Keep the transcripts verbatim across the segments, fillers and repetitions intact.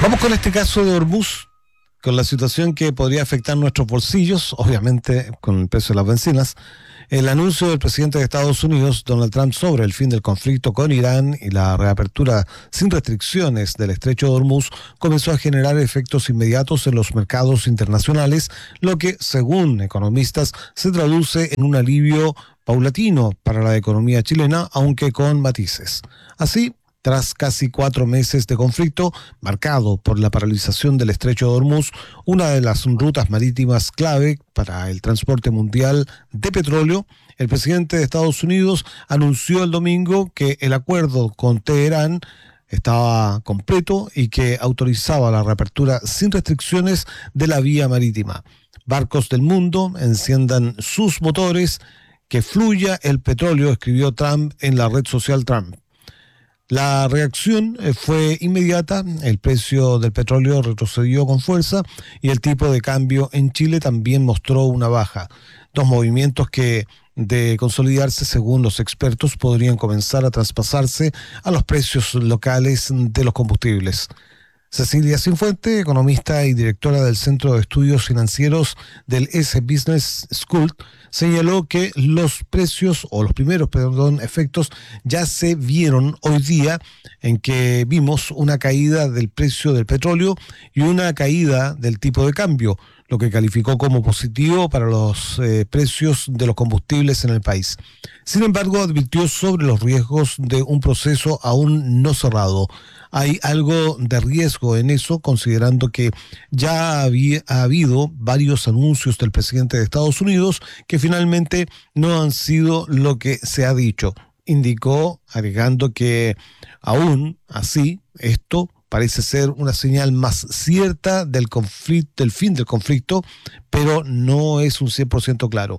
Vamos con este caso de Hormuz, con la situación que podría afectar nuestros bolsillos, obviamente con el precio de las bencinas. El anuncio del presidente de Estados Unidos, Donald Trump, sobre el fin del conflicto con Irán y la reapertura sin restricciones del estrecho de Hormuz comenzó a generar efectos inmediatos en los mercados internacionales, lo que, según economistas, se traduce en un alivio paulatino para la economía chilena, aunque con matices. Así, tras casi cuatro meses de conflicto, marcado por la paralización del estrecho de Hormuz, una de las rutas marítimas clave para el transporte mundial de petróleo, el presidente de Estados Unidos anunció el domingo que el acuerdo con Teherán estaba completo y que autorizaba la reapertura sin restricciones de la vía marítima. Barcos del mundo, enciendan sus motores, que fluya el petróleo, escribió Trump en la red social Trump. La reacción fue inmediata, el precio del petróleo retrocedió con fuerza y el tipo de cambio en Chile también mostró una baja. Dos movimientos que, de consolidarse según los expertos, podrían comenzar a traspasarse a los precios locales de los combustibles. Cecilia Cifuentes, economista y directora del Centro de Estudios Financieros del S Business School, señaló que los precios, o los primeros, perdón, efectos ya se vieron hoy día, en que vimos una caída del precio del petróleo y una caída del tipo de cambio, lo que calificó como positivo para los eh, precios de los combustibles en el país. Sin embargo, advirtió sobre los riesgos de un proceso aún no cerrado. Hay algo de riesgo en eso, considerando que ya había, ha habido varios anuncios del presidente de Estados Unidos que finalmente no han sido lo que se ha dicho. Indicó, agregando que aún así esto parece ser una señal más cierta del conflicto, del fin del conflicto, pero no es un cien por ciento claro.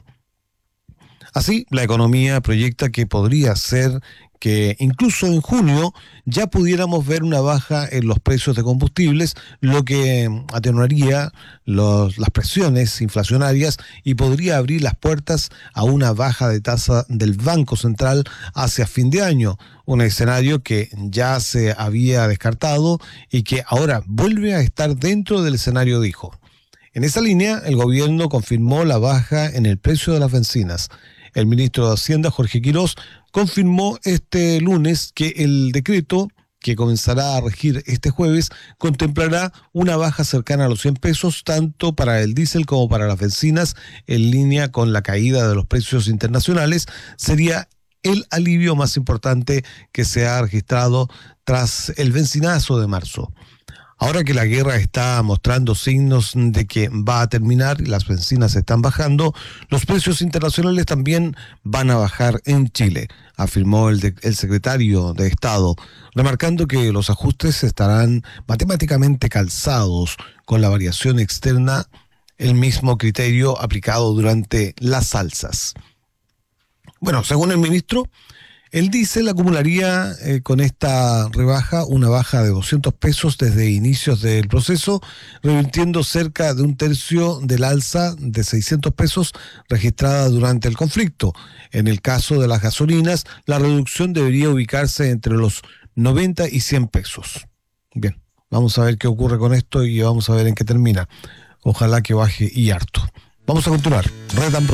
Así, la economía proyecta que podría ser que incluso en junio ya pudiéramos ver una baja en los precios de combustibles, lo que atenuaría los, las presiones inflacionarias y podría abrir las puertas a una baja de tasa del Banco Central hacia fin de año, un escenario que ya se había descartado y que ahora vuelve a estar dentro del escenario, dijo. En esa línea, el gobierno confirmó la baja en el precio de las bencinas. El ministro de Hacienda, Jorge Quirós, confirmó este lunes que el decreto que comenzará a regir este jueves contemplará una baja cercana a los cien pesos, tanto para el diésel como para las bencinas, en línea con la caída de los precios internacionales. Sería el alivio más importante que se ha registrado tras el bencinazo de marzo. Ahora que la guerra está mostrando signos de que va a terminar y las bencinas están bajando, los precios internacionales también van a bajar en Chile, afirmó el, de, el secretario de Estado, remarcando que los ajustes estarán matemáticamente calzados con la variación externa, el mismo criterio aplicado durante las alzas. Bueno, según el ministro, el diésel acumularía eh, con esta rebaja una baja de doscientos pesos desde inicios del proceso, revirtiendo cerca de un tercio del alza de seiscientos pesos registrada durante el conflicto. En el caso de las gasolinas, la reducción debería ubicarse entre los noventa y cien pesos. Bien, vamos a ver qué ocurre con esto y vamos a ver en qué termina. Ojalá que baje y harto. Vamos a continuar. Red and Bro.